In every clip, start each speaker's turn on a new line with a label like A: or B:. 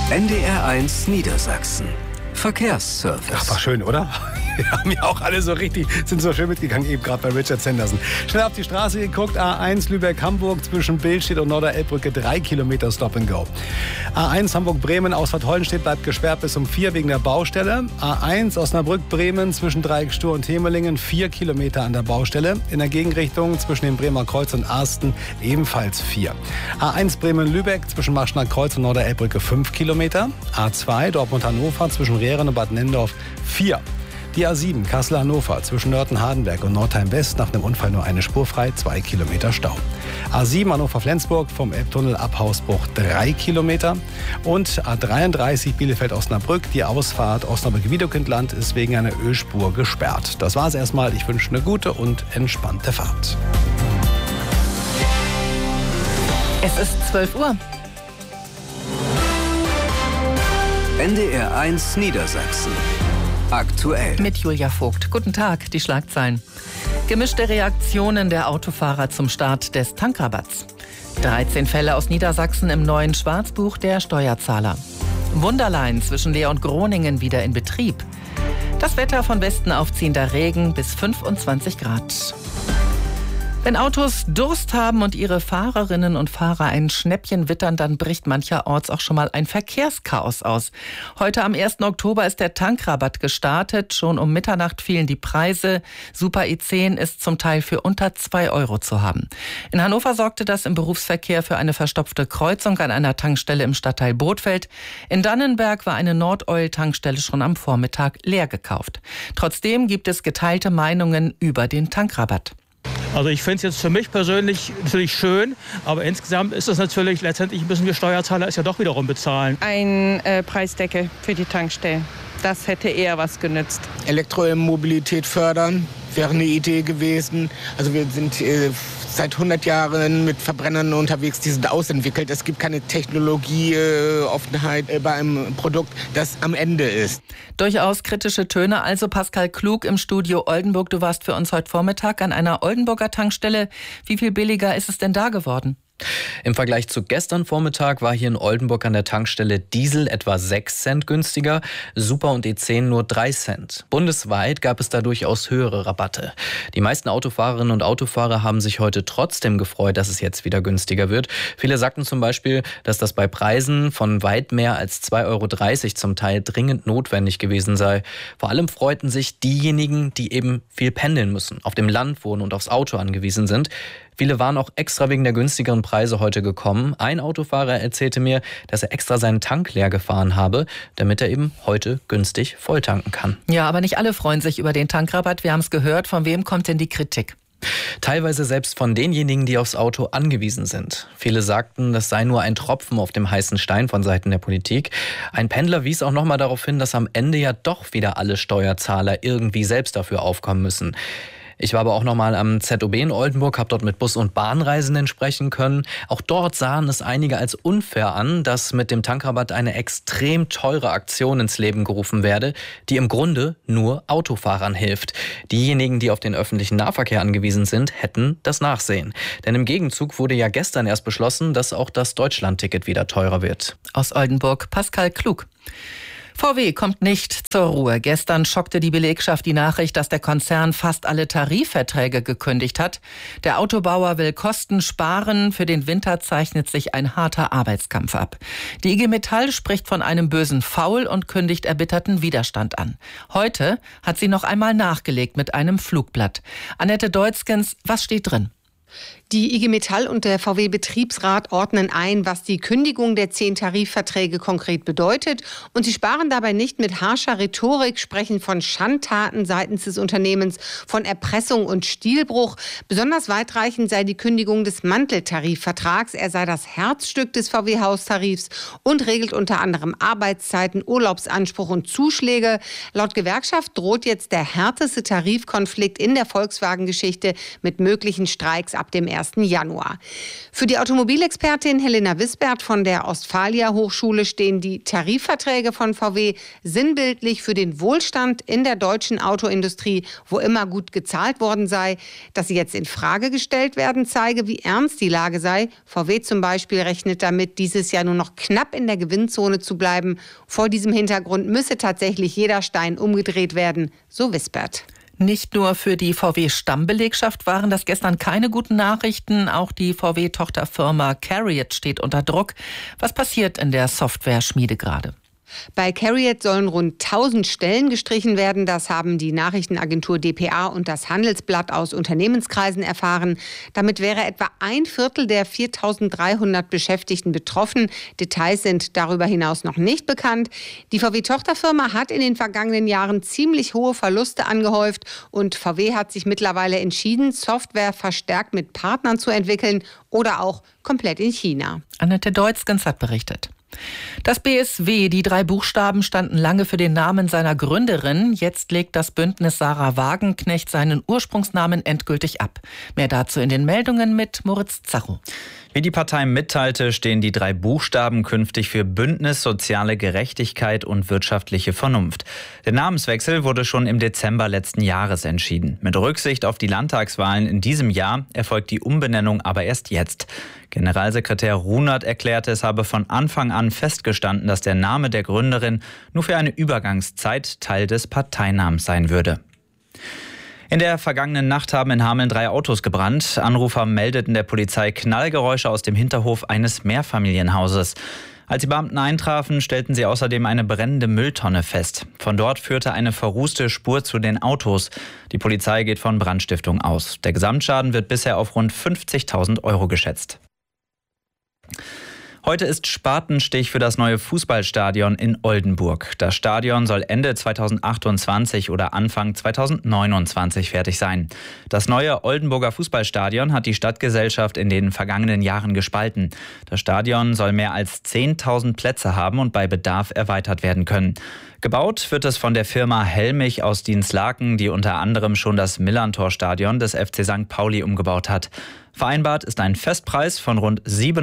A: NDR1 Niedersachsen. Verkehrsservice.
B: Ach, war schön, oder? Wir haben ja auch alle sind so schön mitgegangen, eben gerade bei Richard Sanderson. Schnell auf die Straße geguckt, A1 Lübeck-Hamburg zwischen Billstedt und Norder-Elbbrücke 3 Kilometer Stop and Go. A1 Hamburg-Bremen, Ausfahrt Hollenstedt bleibt gesperrt bis um 4 wegen der Baustelle. A1 Osnabrück-Bremen zwischen Dreieckstur und Hemelingen 4 Kilometer an der Baustelle. In der Gegenrichtung zwischen dem Bremer Kreuz und Arsten ebenfalls 4. A1 Bremen-Lübeck zwischen Marschner Kreuz und Norder-Elbbrücke 5 Kilometer. A2 Dortmund-Hannover zwischen Rehren und Bad Nendorf 4. Die A7 Kassel-Hannover zwischen Nörten-Hardenberg und Nordheim-West nach einem Unfall nur eine Spur frei, 2 Kilometer Stau. A7 Hannover-Flensburg vom Elbtunnel ab Hausbruch 3 Kilometer. Und A33 Bielefeld-Osnabrück, die Ausfahrt Osnabrück-Wiedekindland ist wegen einer Ölspur gesperrt. Das war's erstmal. Ich wünsche eine gute und entspannte Fahrt.
C: Es ist 12 Uhr.
A: NDR1 Niedersachsen. Aktuell.
C: Mit Julia Vogt. Guten Tag, die Schlagzeilen. Gemischte Reaktionen der Autofahrer zum Start des Tankrabatts. 13 Fälle aus Niedersachsen im neuen Schwarzbuch der Steuerzahler. Wunderlein zwischen Leer und Groningen wieder in Betrieb. Das Wetter von Westen aufziehender Regen bis 25 Grad. Wenn Autos Durst haben und ihre Fahrerinnen und Fahrer ein Schnäppchen wittern, dann bricht mancherorts auch schon mal ein Verkehrschaos aus. Heute am 1. Oktober ist der Tankrabatt gestartet. Schon um Mitternacht fielen die Preise. Super E10 ist zum Teil für unter 2 Euro zu haben. In Hannover sorgte das im Berufsverkehr für eine verstopfte Kreuzung an einer Tankstelle im Stadtteil Bothfeld. In Dannenberg war eine Nord-Oil-Tankstelle schon am Vormittag leer gekauft. Trotzdem gibt es geteilte Meinungen über den Tankrabatt.
D: Also ich finde es jetzt für mich persönlich natürlich schön, aber insgesamt ist es natürlich, letztendlich müssen wir Steuerzahler es ja doch wiederum bezahlen.
E: Ein Preisdeckel für die Tankstellen, das hätte eher was genützt.
F: Elektromobilität fördern wäre eine Idee gewesen. Also wir sind seit 100 Jahren mit Verbrennern unterwegs, die sind ausentwickelt. Es gibt keine Technologieoffenheit bei einem Produkt, das am Ende ist.
C: Durchaus kritische Töne. Also Pascal Klug im Studio Oldenburg. Du warst für uns heute Vormittag an einer Oldenburger Tankstelle. Wie viel billiger ist es denn da geworden?
G: Im Vergleich zu gestern Vormittag war hier in Oldenburg an der Tankstelle Diesel etwa 6 Cent günstiger, Super und E10 nur 3 Cent. Bundesweit gab es da durchaus höhere Rabatte. Die meisten Autofahrerinnen und Autofahrer haben sich heute trotzdem gefreut, dass es jetzt wieder günstiger wird. Viele sagten zum Beispiel, dass das bei Preisen von weit mehr als 2,30 Euro zum Teil dringend notwendig gewesen sei. Vor allem freuten sich diejenigen, die eben viel pendeln müssen, auf dem Land wohnen und aufs Auto angewiesen sind. Viele waren auch extra wegen der günstigeren Preise heute gekommen. Ein Autofahrer erzählte mir, dass er extra seinen Tank leer gefahren habe, damit er eben heute günstig volltanken kann.
C: Ja, aber nicht alle freuen sich über den Tankrabatt. Wir haben es gehört. Von wem kommt denn die Kritik?
G: Teilweise selbst von denjenigen, die aufs Auto angewiesen sind. Viele sagten, das sei nur ein Tropfen auf dem heißen Stein von Seiten der Politik. Ein Pendler wies auch nochmal darauf hin, dass am Ende ja doch wieder alle Steuerzahler irgendwie selbst dafür aufkommen müssen. Ich war aber auch nochmal am ZOB in Oldenburg, habe dort mit Bus- und Bahnreisenden sprechen können. Auch dort sahen es einige als unfair an, dass mit dem Tankrabatt eine extrem teure Aktion ins Leben gerufen werde, die im Grunde nur Autofahrern hilft. Diejenigen, die auf den öffentlichen Nahverkehr angewiesen sind, hätten das Nachsehen. Denn im Gegenzug wurde ja gestern erst beschlossen, dass auch das Deutschlandticket wieder teurer wird.
C: Aus Oldenburg, Pascal Klug. VW kommt nicht zur Ruhe. Gestern schockte die Belegschaft die Nachricht, dass der Konzern fast alle Tarifverträge gekündigt hat. Der Autobauer will Kosten sparen. Für den Winter zeichnet sich ein harter Arbeitskampf ab. Die IG Metall spricht von einem bösen Faul und kündigt erbitterten Widerstand an. Heute hat sie noch einmal nachgelegt mit einem Flugblatt. Annette Deutzgens, was steht drin?
H: Die IG Metall und der VW-Betriebsrat ordnen ein, was die Kündigung der 10 Tarifverträge konkret bedeutet. Und sie sparen dabei nicht mit harscher Rhetorik, sprechen von Schandtaten seitens des Unternehmens, von Erpressung und Stilbruch. Besonders weitreichend sei die Kündigung des Manteltarifvertrags. Er sei das Herzstück des VW-Haustarifs und regelt unter anderem Arbeitszeiten, Urlaubsanspruch und Zuschläge. Laut Gewerkschaft droht jetzt der härteste Tarifkonflikt in der Volkswagen-Geschichte mit möglichen Streiks ab dem 1. Januar. Für die Automobilexpertin Helena Wisbert von der Ostfalia Hochschule stehen die Tarifverträge von VW sinnbildlich für den Wohlstand in der deutschen Autoindustrie, wo immer gut gezahlt worden sei. Dass sie jetzt in Frage gestellt werden, zeige, wie ernst die Lage sei. VW zum Beispiel rechnet damit, dieses Jahr nur noch knapp in der Gewinnzone zu bleiben. Vor diesem Hintergrund müsse tatsächlich jeder Stein umgedreht werden, so Wisbert.
C: Nicht nur für die VW-Stammbelegschaft waren das gestern keine guten Nachrichten. Auch die VW-Tochterfirma CARIAD steht unter Druck. Was passiert in der Software-Schmiede gerade?
H: Bei CARIAD sollen rund 1000 Stellen gestrichen werden. Das haben die Nachrichtenagentur dpa und das Handelsblatt aus Unternehmenskreisen erfahren. Damit wäre etwa 1/4 der 4300 Beschäftigten betroffen. Details sind darüber hinaus noch nicht bekannt. Die VW-Tochterfirma hat in den vergangenen Jahren ziemlich hohe Verluste angehäuft und VW hat sich mittlerweile entschieden, Software verstärkt mit Partnern zu entwickeln oder auch komplett in China.
C: Annette Deutzgens hat berichtet. Das BSW, die 3 Buchstaben, standen lange für den Namen seiner Gründerin. Jetzt legt das Bündnis Sarah Wagenknecht seinen Ursprungsnamen endgültig ab. Mehr dazu in den Meldungen mit Moritz Zacho.
I: Wie die Partei mitteilte, stehen die 3 Buchstaben künftig für Bündnis Soziale Gerechtigkeit und wirtschaftliche Vernunft. Der Namenswechsel wurde schon im Dezember letzten Jahres entschieden. Mit Rücksicht auf die Landtagswahlen in diesem Jahr erfolgt die Umbenennung aber erst jetzt. Generalsekretär Runert erklärte, es habe von Anfang an festgestanden, dass der Name der Gründerin nur für eine Übergangszeit Teil des Parteinamens sein würde. In der vergangenen Nacht haben in Hameln 3 Autos gebrannt. Anrufer meldeten der Polizei Knallgeräusche aus dem Hinterhof eines Mehrfamilienhauses. Als die Beamten eintrafen, stellten sie außerdem eine brennende Mülltonne fest. Von dort führte eine verrußte Spur zu den Autos. Die Polizei geht von Brandstiftung aus. Der Gesamtschaden wird bisher auf rund 50.000 € geschätzt. Heute ist Spatenstich für das neue Fußballstadion in Oldenburg. Das Stadion soll Ende 2028 oder Anfang 2029 fertig sein. Das neue Oldenburger Fußballstadion hat die Stadtgesellschaft in den vergangenen Jahren gespalten. Das Stadion soll mehr als 10.000 Plätze haben und bei Bedarf erweitert werden können. Gebaut wird es von der Firma Helmich aus Dinslaken, die unter anderem schon das Millerntor-Stadion des FC St. Pauli umgebaut hat. Vereinbart ist ein Festpreis von rund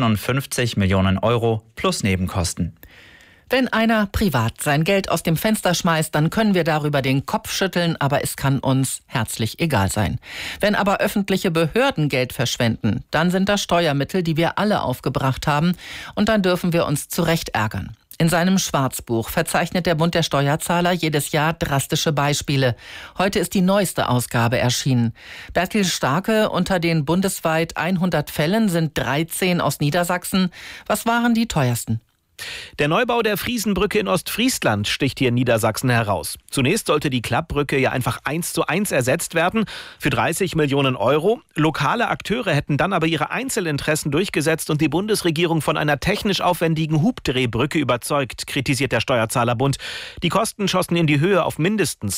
I: 57 Millionen € plus Nebenkosten.
C: Wenn einer privat sein Geld aus dem Fenster schmeißt, dann können wir darüber den Kopf schütteln, aber es kann uns herzlich egal sein. Wenn aber öffentliche Behörden Geld verschwenden, dann sind das Steuermittel, die wir alle aufgebracht haben, und dann dürfen wir uns zu Recht ärgern. In seinem Schwarzbuch verzeichnet der Bund der Steuerzahler jedes Jahr drastische Beispiele. Heute ist die neueste Ausgabe erschienen. Bertil Starke, unter den bundesweit 100 Fällen sind 13 aus Niedersachsen. Was waren die teuersten?
J: Der Neubau der Friesenbrücke in Ostfriesland sticht hier in Niedersachsen heraus. Zunächst sollte die Klappbrücke ja einfach 1:1 ersetzt werden für 30 Millionen €. Lokale Akteure hätten dann aber ihre Einzelinteressen durchgesetzt und die Bundesregierung von einer technisch aufwendigen Hubdrehbrücke überzeugt, kritisiert der Steuerzahlerbund. Die Kosten schossen in die Höhe auf mindestens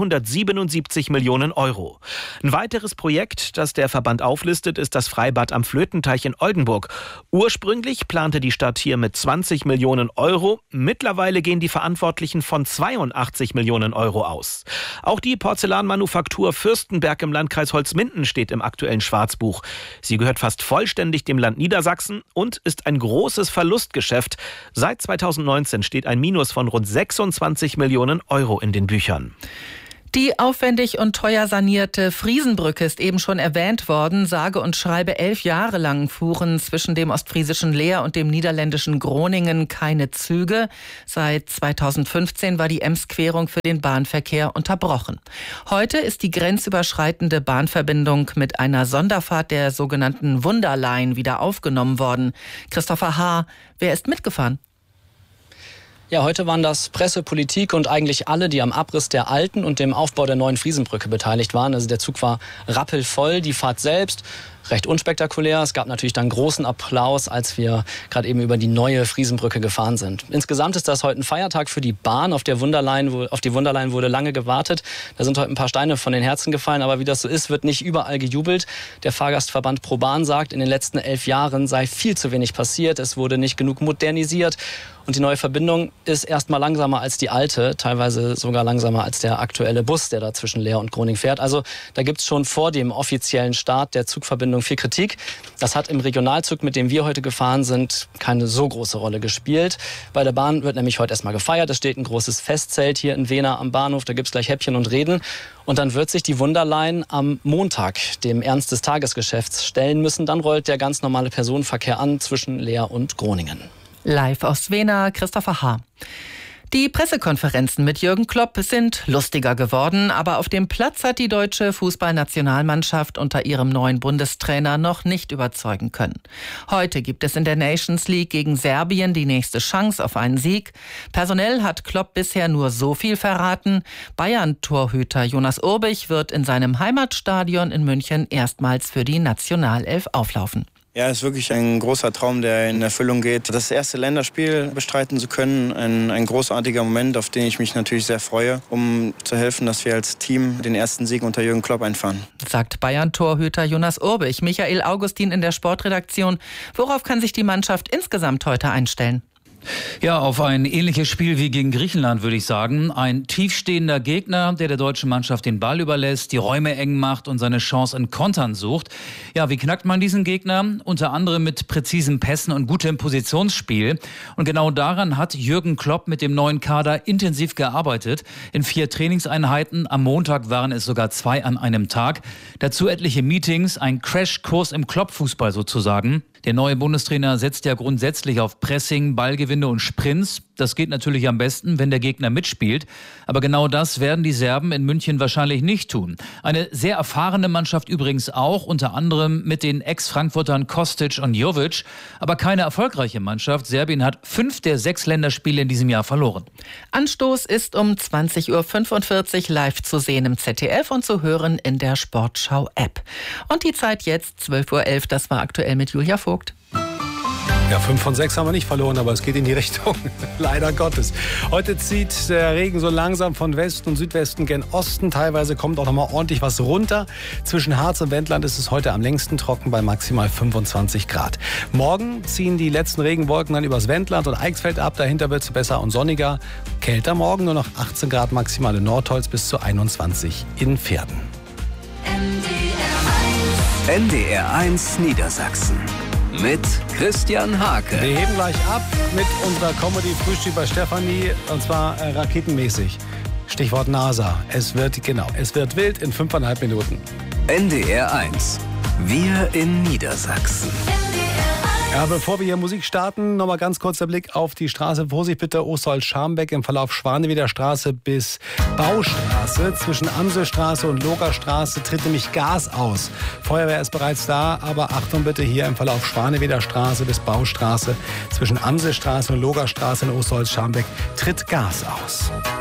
J: 277 Millionen €. Ein weiteres Projekt, das der Verband auflistet, ist das Freibad am Flötenteich in Oldenburg. Ursprünglich plante die Stadt hier mit 20 Millionen €. Mittlerweile gehen die Verantwortlichen von 82 Millionen € aus. Auch die Porzellanmanufaktur Fürstenberg im Landkreis Holzminden steht im aktuellen Schwarzbuch. Sie gehört fast vollständig dem Land Niedersachsen und ist ein großes Verlustgeschäft. Seit 2019 steht ein Minus von rund 26 Millionen € in den Büchern.
C: Die aufwendig und teuer sanierte Friesenbrücke ist eben schon erwähnt worden. Sage und schreibe 11 Jahre lang fuhren zwischen dem ostfriesischen Leer und dem niederländischen Groningen keine Züge. Seit 2015 war die Ems-Querung für den Bahnverkehr unterbrochen. Heute ist die grenzüberschreitende Bahnverbindung mit einer Sonderfahrt der sogenannten Wunderline wieder aufgenommen worden. Christopher H., wer ist mitgefahren?
K: Ja, heute waren das Presse, Politik und eigentlich alle, die am Abriss der alten und dem Aufbau der neuen Friesenbrücke beteiligt waren. Also der Zug war rappelvoll, die Fahrt selbst recht unspektakulär. Es gab natürlich dann großen Applaus, als wir gerade eben über die neue Friesenbrücke gefahren sind. Insgesamt ist das heute ein Feiertag für die Bahn. Auf die Wunderline wurde lange gewartet. Da sind heute ein paar Steine von den Herzen gefallen. Aber wie das so ist, wird nicht überall gejubelt. Der Fahrgastverband ProBahn sagt, in den letzten 11 Jahren sei viel zu wenig passiert. Es wurde nicht genug modernisiert. Und die neue Verbindung ist erstmal langsamer als die alte, teilweise sogar langsamer als der aktuelle Bus, der da zwischen Leer und Groningen fährt. Also da gibt es schon vor dem offiziellen Start der Zugverbindung viel Kritik. Das hat im Regionalzug, mit dem wir heute gefahren sind, keine so große Rolle gespielt. Bei der Bahn wird nämlich heute erstmal gefeiert. Es steht ein großes Festzelt hier in Wehner am Bahnhof. Da gibt es gleich Häppchen und Reden. Und dann wird sich die Wunderline am Montag dem Ernst des Tagesgeschäfts stellen müssen. Dann rollt der ganz normale Personenverkehr an zwischen Leer und Groningen.
C: Live aus Wehner, Christopher H. Die Pressekonferenzen mit Jürgen Klopp sind lustiger geworden, aber auf dem Platz hat die deutsche Fußballnationalmannschaft unter ihrem neuen Bundestrainer noch nicht überzeugen können. Heute gibt es in der Nations League gegen Serbien die nächste Chance auf einen Sieg. Personell hat Klopp bisher nur so viel verraten. Bayern-Torhüter Jonas Urbich wird in seinem Heimatstadion in München erstmals für die Nationalelf auflaufen.
L: Ja, es ist wirklich ein großer Traum, der in Erfüllung geht. Das erste Länderspiel bestreiten zu können, ein großartiger Moment, auf den ich mich natürlich sehr freue, um zu helfen, dass wir als Team den ersten Sieg unter Jürgen Klopp einfahren.
C: Sagt Bayern-Torhüter Jonas Urbich. Michael Augustin in der Sportredaktion. Worauf kann sich die Mannschaft insgesamt heute einstellen?
M: Ja, auf ein ähnliches Spiel wie gegen Griechenland, würde ich sagen. Ein tiefstehender Gegner, der deutschen Mannschaft den Ball überlässt, die Räume eng macht und seine Chance in Kontern sucht. Ja, wie knackt man diesen Gegner? Unter anderem mit präzisen Pässen und gutem Positionsspiel. Und genau daran hat Jürgen Klopp mit dem neuen Kader intensiv gearbeitet. In 4 Trainingseinheiten, am Montag waren es sogar 2 an einem Tag. Dazu etliche Meetings, ein Crashkurs im Klopp-Fußball sozusagen. Der neue Bundestrainer setzt ja grundsätzlich auf Pressing, Ballgewinne und Sprints. Das geht natürlich am besten, wenn der Gegner mitspielt. Aber genau das werden die Serben in München wahrscheinlich nicht tun. Eine sehr erfahrene Mannschaft übrigens auch, unter anderem mit den Ex-Frankfurtern Kostic und Jovic. Aber keine erfolgreiche Mannschaft. Serbien hat 5 der 6 Länderspiele in diesem Jahr verloren.
C: Anstoß ist um 20.45 Uhr live zu sehen im ZDF und zu hören in der Sportschau-App. Und die Zeit jetzt 12.11 Uhr, das war aktuell mit Julia Vogt.
B: Ja, 5 von 6 haben wir nicht verloren, aber es geht in die Richtung. Leider Gottes. Heute zieht der Regen so langsam von Westen und Südwesten gen Osten. Teilweise kommt auch noch mal ordentlich was runter. Zwischen Harz und Wendland ist es heute am längsten trocken bei maximal 25 Grad. Morgen ziehen die letzten Regenwolken dann übers Wendland und Eichsfeld ab. Dahinter wird es besser und sonniger. Kälter morgen, nur noch 18 Grad maximal in Nordholz bis zu 21 in Verden.
A: NDR1 Niedersachsen. Mit Christian Hake.
B: Wir heben gleich ab mit unserer Comedy-Frühstück bei Stefanie, und zwar raketenmäßig. Stichwort NASA. Es wird wild in 5,5 Minuten.
A: NDR1. Wir in Niedersachsen.
B: Ja, bevor wir hier Musik starten, nochmal ganz kurz der Blick auf die Straße. Vorsicht bitte, Ostholz-Scharmbeck im Verlauf Schwaneweder Straße bis Baustraße. Zwischen Amselstraße und Logerstraße tritt nämlich Gas aus. Feuerwehr ist bereits da, aber Achtung bitte, hier im Verlauf Schwaneweder Straße bis Baustraße. Zwischen Amselstraße und Logerstraße in Ostholz-Scharmbeck tritt Gas aus.